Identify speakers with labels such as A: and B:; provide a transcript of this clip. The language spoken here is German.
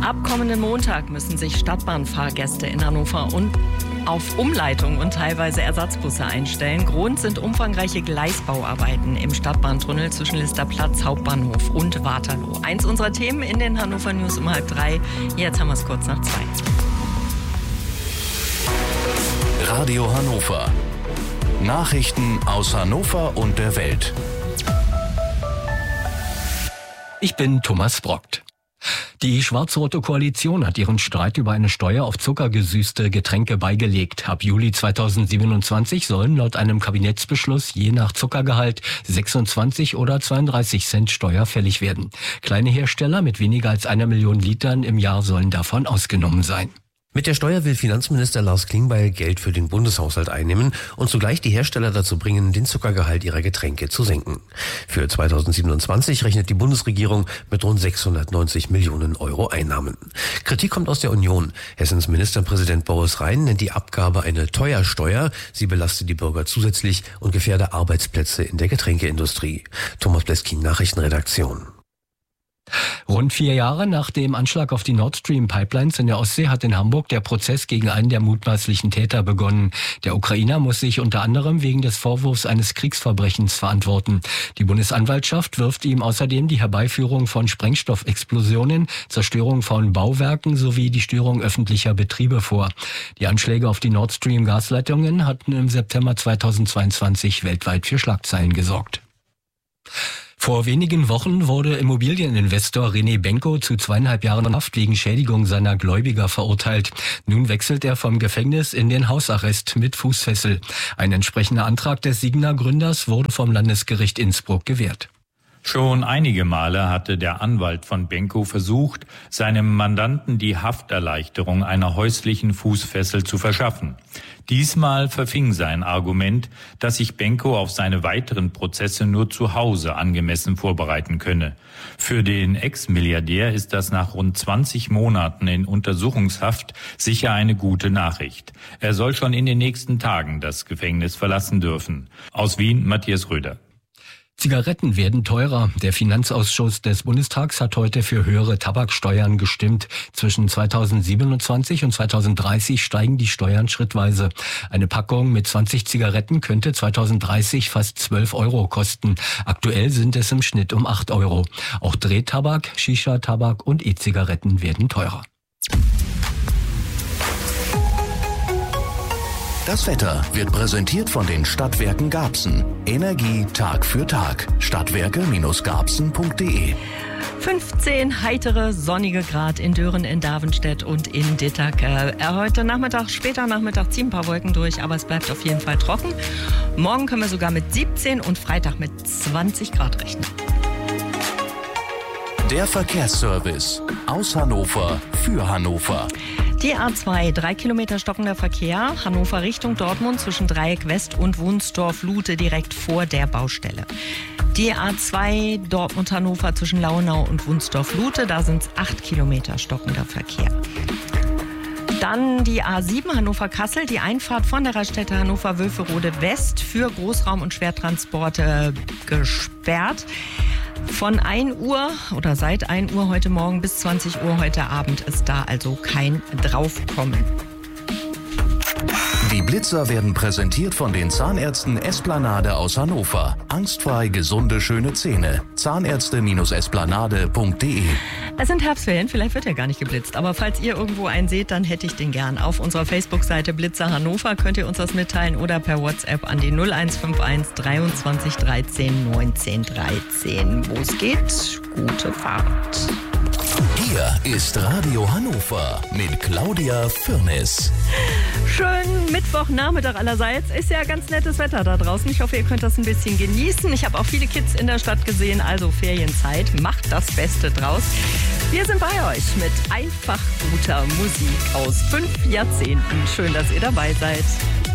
A: Ab kommenden Montag müssen sich Stadtbahnfahrgäste in Hannover und auf Umleitung und teilweise Ersatzbusse einstellen. Grund sind umfangreiche Gleisbauarbeiten im Stadtbahntunnel zwischen Listerplatz, Hauptbahnhof und Waterloo. Eins unserer Themen in den Hannover News um 2:30. Jetzt haben wir es kurz nach 2.
B: Radio Hannover. Nachrichten aus Hannover und der Welt.
C: Ich bin Thomas Brockt. Die schwarz-rote Koalition hat ihren Streit über eine Steuer auf zuckergesüßte Getränke beigelegt. Ab Juli 2027 sollen laut einem Kabinettsbeschluss je nach Zuckergehalt 26 oder 32 Cent Steuer fällig werden. Kleine Hersteller mit weniger als 1 Million Litern im Jahr sollen davon ausgenommen sein.
D: Mit der Steuer will Finanzminister Lars Klingbeil Geld für den Bundeshaushalt einnehmen und zugleich die Hersteller dazu bringen, den Zuckergehalt ihrer Getränke zu senken. Für 2027 rechnet die Bundesregierung mit rund 690 Millionen Euro Einnahmen. Kritik kommt aus der Union. Hessens Ministerpräsident Boris Rhein nennt die Abgabe eine Teuersteuer. Sie belastet die Bürger zusätzlich und gefährde Arbeitsplätze in der Getränkeindustrie. Thomas Bleskin, Nachrichtenredaktion.
C: Rund 4 Jahre nach dem Anschlag auf die Nord Stream Pipelines in der Ostsee hat in Hamburg der Prozess gegen einen der mutmaßlichen Täter begonnen. Der Ukrainer muss sich unter anderem wegen des Vorwurfs eines Kriegsverbrechens verantworten. Die Bundesanwaltschaft wirft ihm außerdem die Herbeiführung von Sprengstoffexplosionen, Zerstörung von Bauwerken sowie die Störung öffentlicher Betriebe vor. Die Anschläge auf die Nord Stream Gasleitungen hatten im September 2022 weltweit für Schlagzeilen gesorgt. Vor wenigen Wochen wurde Immobilieninvestor René Benko zu 2,5 Jahren Haft wegen Schädigung seiner Gläubiger verurteilt. Nun wechselt er vom Gefängnis in den Hausarrest mit Fußfessel. Ein entsprechender Antrag des Signa-Gründers wurde vom Landesgericht Innsbruck gewährt.
E: Schon einige Male hatte der Anwalt von Benko versucht, seinem Mandanten die Hafterleichterung einer häuslichen Fußfessel zu verschaffen. Diesmal verfing sein Argument, dass sich Benko auf seine weiteren Prozesse nur zu Hause angemessen vorbereiten könne. Für den Ex-Milliardär ist das nach rund 20 Monaten in Untersuchungshaft sicher eine gute Nachricht. Er soll schon in den nächsten Tagen das Gefängnis verlassen dürfen. Aus Wien, Matthias Röder.
C: Zigaretten werden teurer. Der Finanzausschuss des Bundestags hat heute für höhere Tabaksteuern gestimmt. Zwischen 2027 und 2030 steigen die Steuern schrittweise. Eine Packung mit 20 Zigaretten könnte 2030 fast 12 Euro kosten. Aktuell sind es im Schnitt um 8 Euro. Auch Drehtabak, Shisha-Tabak und E-Zigaretten werden teurer.
B: Das Wetter wird präsentiert von den Stadtwerken Garbsen. Energie Tag für Tag. Stadtwerke-garbsen.de
A: 15 heitere, sonnige Grad in Dören, in Davenstedt und in Dittake. Heute Nachmittag, später Nachmittag ziehen ein paar Wolken durch, aber es bleibt auf jeden Fall trocken. Morgen können wir sogar mit 17 und Freitag mit 20 Grad rechnen.
B: Der Verkehrsservice aus Hannover für Hannover.
A: Die A2, 3 Kilometer stockender Verkehr, Hannover Richtung Dortmund zwischen Dreieck West und Wunsdorf-Lute direkt vor der Baustelle. Die A2 Dortmund-Hannover zwischen Launau und Wunsdorf-Lute, da sind es 8 Kilometer stockender Verkehr. Dann die A7 Hannover-Kassel, die Einfahrt von der Raststätte Hannover-Wülferode West für Großraum- und Schwertransporte gesperrt. Von 1 Uhr oder seit 1 Uhr heute Morgen bis 20 Uhr heute Abend ist da also kein Draufkommen.
B: Die Blitzer werden präsentiert von den Zahnärzten Esplanade aus Hannover. Angstfrei gesunde, schöne Zähne. Zahnärzte-esplanade.de.
A: Es sind Herbstferien, vielleicht wird ja gar nicht geblitzt. Aber falls ihr irgendwo einen seht, dann hätte ich den gern. Auf unserer Facebook-Seite Blitzer Hannover könnt ihr uns das mitteilen oder per WhatsApp an die 0151 23 13 19 13. Wo es geht, gute Fahrt.
B: Hier ist Radio Hannover mit Claudia Firnis.
A: Schönen Mittwochnachmittag allerseits. Ist ja ganz nettes Wetter da draußen. Ich hoffe, ihr könnt das ein bisschen genießen. Ich habe auch viele Kids in der Stadt gesehen, also Ferienzeit. Macht das Beste draus. Wir sind bei euch mit einfach guter Musik aus 5 Jahrzehnten. Schön, dass ihr dabei seid.